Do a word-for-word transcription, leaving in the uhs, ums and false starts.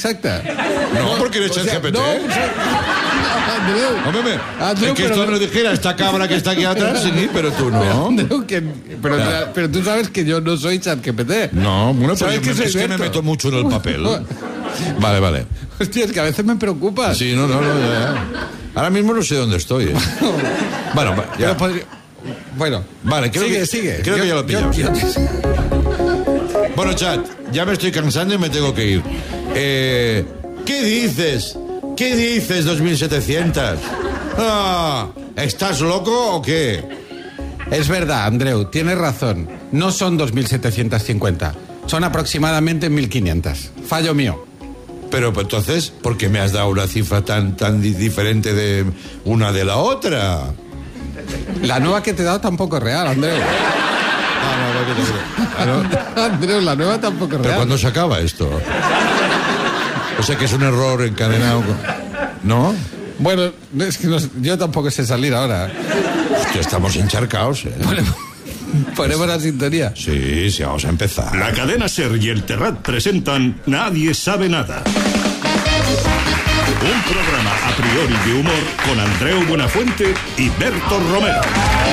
exacta. No, porque eres O sea, ChatGPT. no, o sea, Andreu, Hombre, me- Andreu, es que pero- esto nos dijera esta cabra que está aquí atrás, sí, pero tú Pero, no. Andreu, que- pero, Ya. pero tú sabes que yo no soy ChatGPT. No, bueno, pues ¿Sabes yo que me- soy es que me Berto? meto mucho en el papel. Vale, vale. Hostia, es que a veces me preocupa. Sí, no, no, no. Ya, ya. Ahora mismo no sé dónde estoy. ¿eh? Bueno, va, ya. Pero podría- Bueno, Vale, creo sigue, que, sigue. Creo que ya lo he pillado. yo- yo- Bueno, chat, ya me estoy cansando y me tengo que ir. Eh, ¿Qué dices? ¿Qué dices, dos mil setecientos? Ah, ¿estás loco o qué? Es verdad, Andreu, tienes razón. No son dos mil setecientos cincuenta. Son aproximadamente mil quinientos. Fallo mío. Pero pues, entonces, ¿por qué me has dado una cifra tan, tan di- diferente de una de la otra? La nueva que te he dado tampoco es real, Andreu. Ah, no, no, no, no. Ah, no. Andreu, la nueva tampoco es ¿Pero real. cuándo se acaba esto? O sea que es un error encadenado. ¿No? Bueno, es que no- yo tampoco sé salir ahora. Hostia, estamos encharcados, ¿eh? Ponemos la sintonía. Sí, sí, vamos a empezar. La cadena SER y el Terrat presentan Nadie sabe nada. Un programa a priori de humor con Andreu Buenafuente y Berto Romero.